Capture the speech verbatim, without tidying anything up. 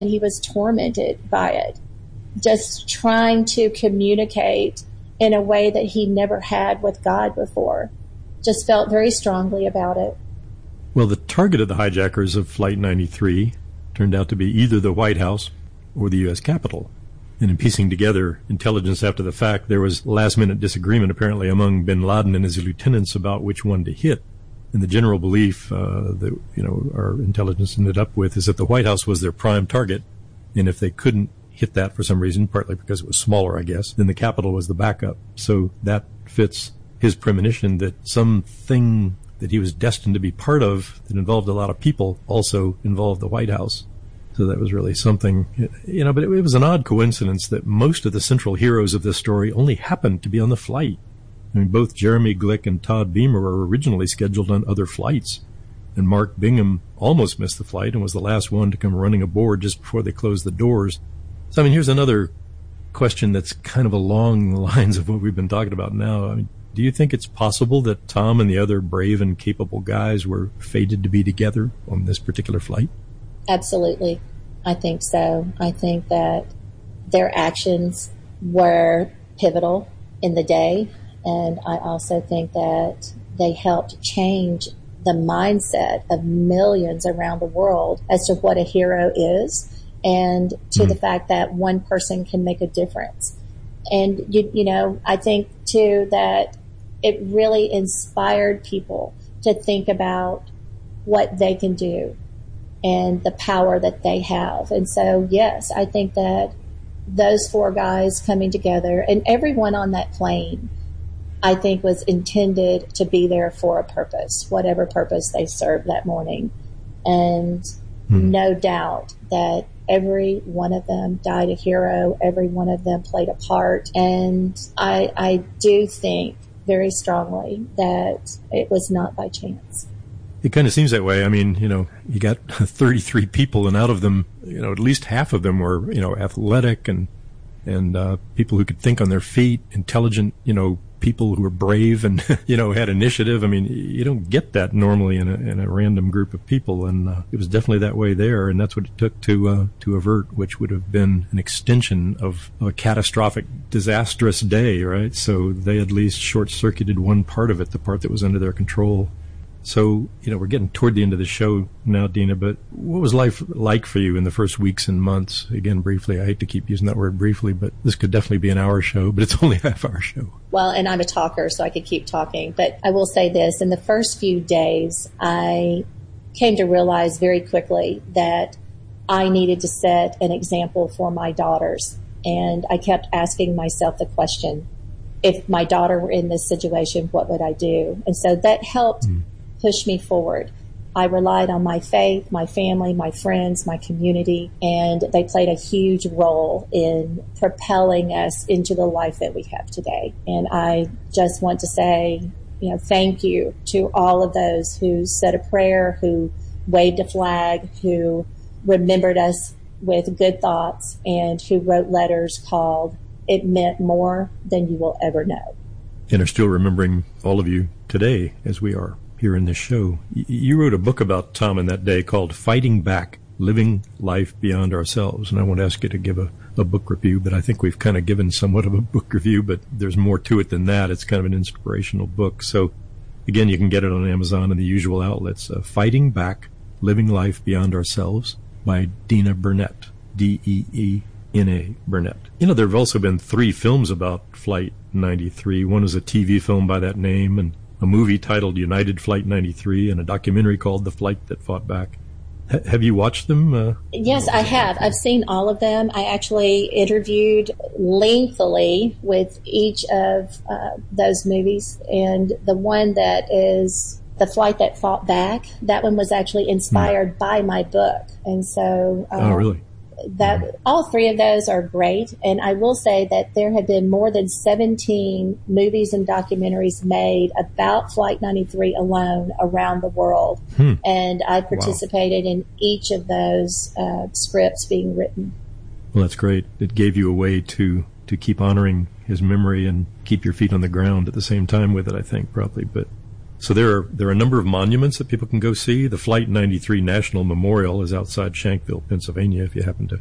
He was tormented by it, just trying to communicate in a way that he never had with God before. Just felt very strongly about it. Well, the target of the hijackers of Flight ninety-three turned out to be either the White House or the U S Capitol. And in piecing together intelligence after the fact, there was last-minute disagreement apparently among bin Laden and his lieutenants about which one to hit. And the general belief uh, that you know our intelligence ended up with is that the White House was their prime target, and if they couldn't hit that for some reason, partly because it was smaller, I guess, then the Capitol was the backup. So that fits his premonition that something that he was destined to be part of that involved a lot of people also involved the White House. So that was really something, you know, but it, it was an odd coincidence that most of the central heroes of this story only happened to be on the flight. I mean, both Jeremy Glick and Todd Beamer were originally scheduled on other flights, and Mark Bingham almost missed the flight and was the last one to come running aboard just before they closed the doors. So, I mean, here's another question that's kind of along the lines of what we've been talking about now. I mean, do you think it's possible that Tom and the other brave and capable guys were fated to be together on this particular flight? Absolutely. I think so. I think that their actions were pivotal in the day. And I also think that they helped change the mindset of millions around the world as to what a hero is and to mm. the fact that one person can make a difference. And, you, you know, I think, too, that it really inspired people to think about what they can do and the power that they have. And so, yes, I think that those four guys coming together and everyone on that plane, I think, was intended to be there for a purpose, whatever purpose they served that morning. And hmm. no doubt that every one of them died a hero. Every one of them played a part. And I, I do think very strongly that it was not by chance. It kind of seems that way. I mean, you know, you got thirty-three people, and out of them, you know, at least half of them were, you know, athletic and, and, uh, people who could think on their feet, intelligent, you know, people who were brave and, you know, had initiative. I mean, you don't get that normally in a, in a random group of people. And uh, it was definitely that way there. And that's what it took to, uh, to avert, which would have been an extension of, of a catastrophic, disastrous day, right? So they at least short-circuited one part of it, the part that was under their control. So, you know, we're getting toward the end of the show now, Dina, but what was life like for you in the first weeks and months? Again, briefly, I hate to keep using that word briefly, but this could definitely be an hour show, but it's only a half hour show. Well, and I'm a talker, so I could keep talking, but I will say this. In the first few days, I came to realize very quickly that I needed to set an example for my daughters. And I kept asking myself the question, if my daughter were in this situation, what would I do? And so that helped mm. push me forward. I relied on my faith, my family, my friends, my community, and they played a huge role in propelling us into the life that we have today. And I just want to say, you know, thank you to all of those who said a prayer, who waved a flag, who remembered us with good thoughts, and who wrote letters called "It Meant More Than You Will Ever Know." And are still remembering all of you today as we are here in this show. You wrote a book about Tom in that day called Fighting Back, Living Life Beyond Ourselves. And I won't ask you to give a, a book review, but I think we've kind of given somewhat of a book review, but there's more to it than that. It's kind of an inspirational book. So again, you can get it on Amazon and the usual outlets. Uh, Fighting Back, Living Life Beyond Ourselves by Dina Burnett, D E E N A Burnett. You know, there have also been three films about Flight ninety-three. One was a T V film by that name, and a movie titled United Flight ninety-three, and a documentary called The Flight That Fought Back. H- have you watched them? Uh, yes, I have. I've seen all of them. I actually interviewed lengthily with each of uh, those movies, and the one that is The Flight That Fought Back, that one was actually inspired mm. by my book. And so uh, oh, really? that mm. all three of those are great. And I will say that there have been more than seventeen movies and documentaries made about Flight ninety-three alone around the world. Hmm. And I participated wow. in each of those uh, scripts being written. Well, that's great. It gave you a way to, to keep honoring his memory and keep your feet on the ground at the same time with it, I think, probably. But So there are there are a number of monuments that people can go see. The Flight ninety-three National Memorial is outside Shankville, Pennsylvania, if you happen to